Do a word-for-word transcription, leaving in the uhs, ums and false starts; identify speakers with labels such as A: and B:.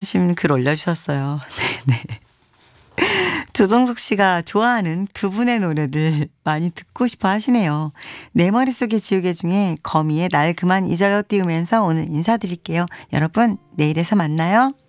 A: 하시는 글 올려주셨어요. 네네. 조정석 씨가 좋아하는 그분의 노래를 많이 듣고 싶어 하시네요. 내 머릿속의 지우개 중에 거미의 날 그만 잊어요 띄우면서 오늘 인사드릴게요. 여러분 내일에서 만나요.